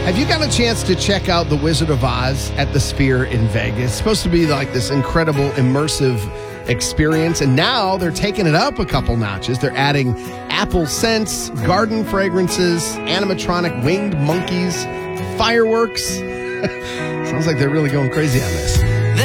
Have you got a chance to check out The Wizard of Oz at the Sphere in Vegas? It's supposed to be like this incredible, immersive experience, and now they're taking it up a couple notches. They're adding apple scents, garden fragrances, animatronic winged monkeys, fireworks. Sounds like they're really going crazy on this.